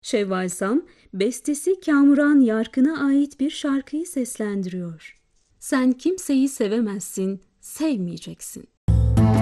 Şevval Sam, bestesi Kamuran Yarkın'a ait bir şarkıyı seslendiriyor. Sen kimseyi sevemezsin, sevmeyeceksin.